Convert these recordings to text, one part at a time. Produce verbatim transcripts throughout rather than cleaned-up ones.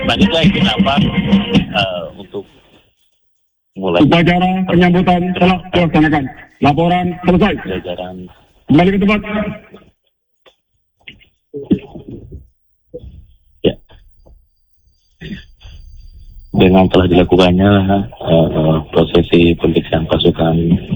selanjutnya ini nampak uh, untuk mulai upacara penyambutan telah dilaksanakan. Laporan selesai. jajaran Kembali ke tempat. ya dengan telah dilakukannya uh, prosesi pemeriksaan pasukan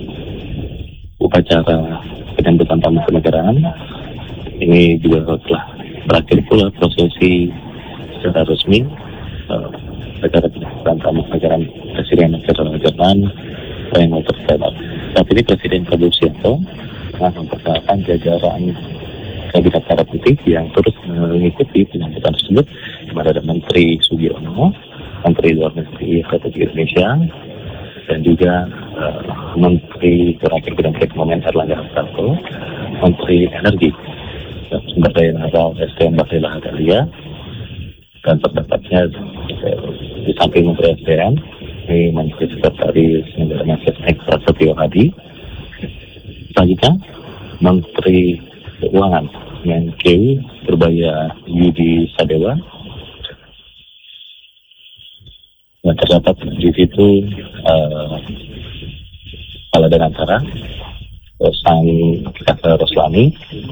upacara penyambutan tamu kenegaraan, ini juga telah berakhir pula prosesi secara resmi uh, acara penyambutan tamu kenegaraan Presiden Federal Jerman Frank-Walter Steinmeier. Saat ini Presiden Prabowo Subianto telah memperkenalkan jajaran Kabinet Merah Putih yang terus mengikuti penyambutan tersebut, di mana ada Menteri Sugiono, Menteri Luar Negeri Republik Indonesia, dan juga uh, Menteri Terakhir Bidang Perekonomian Erlangga Hartarto, Menteri Energi dan Sumber Daya Mineral S D M Bahlil Lahadalia, dan terdapatnya di samping Menteri S D M, ini Menteri Sekretaris Negara Mensesnek Prasetyo Hadi, selanjutnya Menteri Keuangan Menkeu Purbaya Yudi Sadewa, dan terdapat di situ uh, Kepala Danantara Rosan Kata Roslani,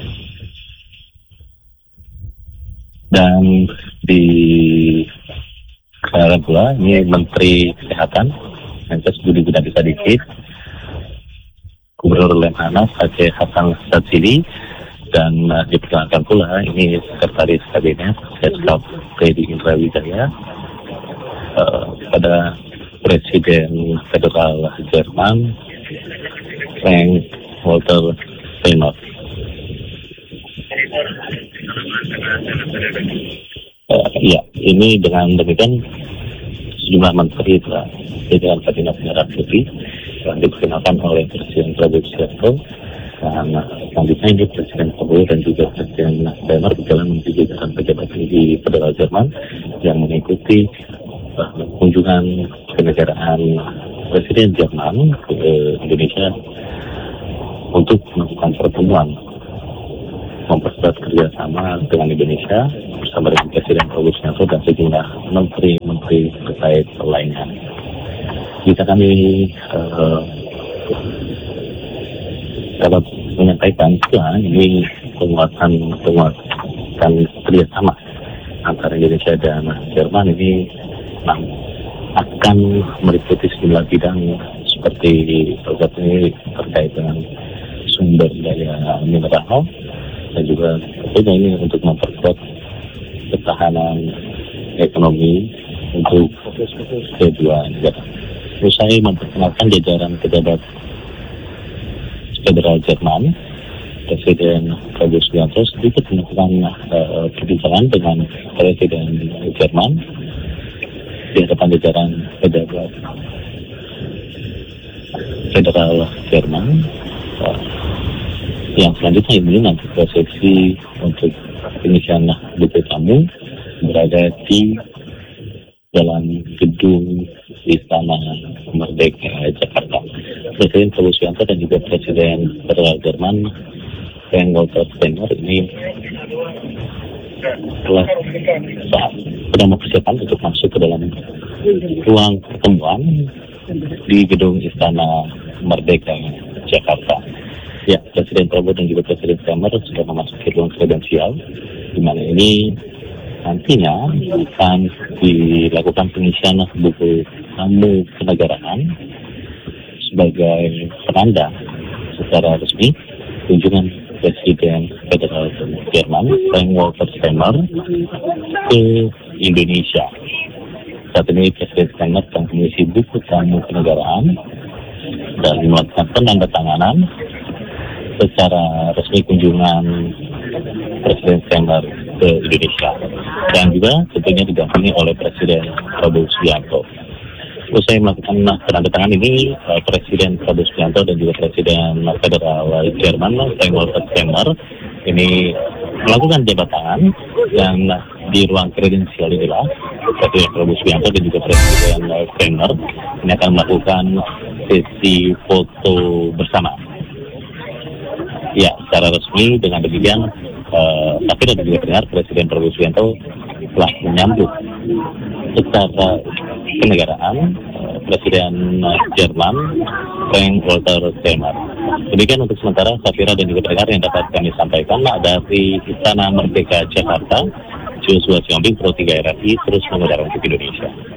dan di Kepala pula ini Menteri Kesehatan Menkes Budi Gunadi Sadikin, Gubernur Lemhanas Aceh Hasan Satsili, dan uh, diperkenalkan pula ini Sekretaris Kabinet Seskap Teddy Indra Wijaya uh, pada Presiden Federal Jerman Frank-Walter Steinmeier. Uh, ya, ini dengan demikian sejumlah menteri telah jajaran Kabinet Merah Putih yang diperkenalkan oleh Presiden Prabowo Subianto. Dan selanjutnya ini Presiden Prabowo dan juga Presiden Steinmeier berjalan menuju jajaran pejabat tinggi Federal Jerman yang mengikuti uh, kunjungan kenegaraan Presiden Jerman ke Indonesia untuk melakukan pertemuan memperkuat kerjasama dengan Indonesia bersama dengan Presiden Prabowo Subianto dan sejumlah menteri-menteri terkait lainnya. Kita kami uh, dapat menyampaikan bahwa ini penguatan penguatan kerjasama antara Indonesia dan Jerman ini akan meliputi sejumlah bidang seperti program ini terkait dengan sumber daya mineral dan juga tentunya ini untuk memperkuat ketahanan ekonomi untuk kedua negara. Usai memperkenalkan jajaran pejabat Federal Jerman, Presiden Prabowo Subianto sedikit melakukan uh, perbincangan dengan Presiden Jerman di hadapan jajaran pejabat Federal Jerman. Uh, yang selanjutnya ini nanti prosesi untuk pengisian buku tamu berada di dalam gedung Istana Merdeka Jakarta. Presiden Prabowo Subianto dan juga Presiden Federal Jerman Frank-Walter Steinmeier ini telah sedang mempersiapkan untuk masuk ke dalam ruang pertemuan di gedung Istana Merdeka Jakarta. Ya, Presiden Prabowo dan juga Presiden Steinmeier sudah memasuki ruang kredensial, di mana ini nantinya akan dilakukan pengisian buku tamu kenegaraan sebagai penanda secara resmi kunjungan Presiden Federal Jerman Frank-Walter Steinmeier ke Indonesia. Saat ini Presiden Steinmeier akan mengisi buku tamu kenegaraan dan melakukan penandatanganan secara resmi kunjungan Presiden Steinmeier ke Indonesia, dan juga tentunya didampingi oleh Presiden Prabowo Subianto. Usai melakukan penandatangan ini, Presiden Prabowo Subianto dan juga Presiden Federal Jerman Frank-Walter Steinmeier ini melakukan jabat tangan, dan di ruang kredensial inilah Presiden Prabowo Subianto dan juga Presiden Steinmeier ini akan melakukan sesi foto bersama. Ya, secara resmi dengan demikian, uh, tapi dan juga dengar Presiden Prabowo Subianto telah menyambut secara kenegaraan uh, Presiden uh, Jerman Frank-Walter Steinmeier. Demikian untuk sementara, Safira dan juga pendengar yang dapat kami sampaikan. Nah, dari Istana Merdeka Jakarta, Joshua Siombing, Pro tiga R R I, terus mengudara untuk Indonesia.